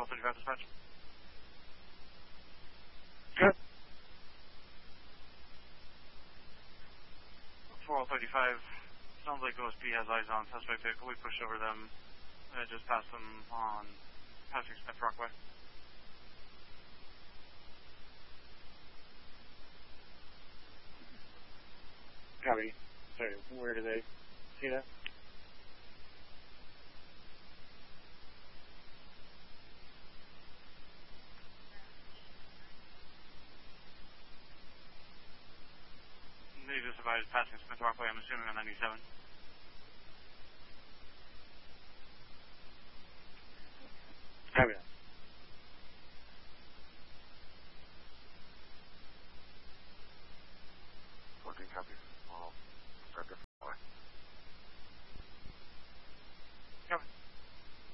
435 dispatch. Good. 4035, sounds like OSP has eyes on suspect vehicle. We pushed over them, just past them on passing Smith Rockway. Copy. Sorry, where do they see that? They just advised passing Smith Rockway, I'm assuming on 97.